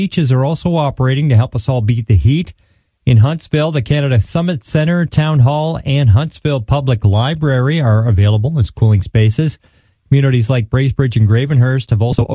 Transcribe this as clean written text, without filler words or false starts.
beaches are also operating to help us all beat the heat. In Huntsville, the Canada Summit Center, Town Hall, and Huntsville Public Library are available as cooling spaces. Communities like Bracebridge and Gravenhurst have also